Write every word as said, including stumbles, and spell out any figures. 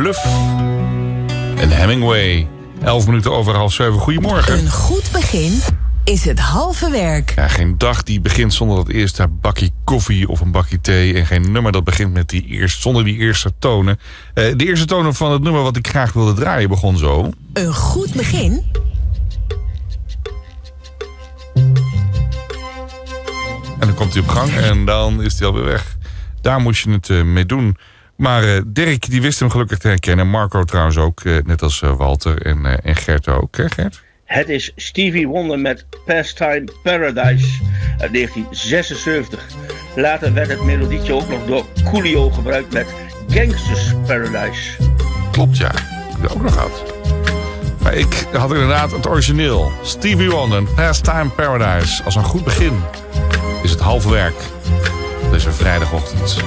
Bluff en Hemingway. Elf minuten over half zeven. Goedemorgen. Een goed begin is het halve werk. Ja, geen dag die begint zonder dat eerste bakje koffie of een bakje thee. En geen nummer dat begint met die eerst, zonder die eerste tonen. Uh, de eerste tonen van het nummer wat ik graag wilde draaien begon zo. Een goed begin en dan komt hij op gang en dan is hij alweer weg. Daar moest je het uh, mee doen. Maar uh, Dirk die wist hem gelukkig te herkennen. Marco trouwens ook, uh, net als uh, Walter en, uh, en Gert ook. Hè Gert? Het is Stevie Wonder met Pastime Paradise uit negentien zesenzeventig. Later werd het melodietje ook nog door Coolio gebruikt met Gangsters Paradise. Klopt, ja. Ik heb dat ook nog gehad. Maar ik had inderdaad het origineel. Stevie Wonder, Pastime Paradise. Als een goed begin is het halve werk. Deze vrijdagochtend.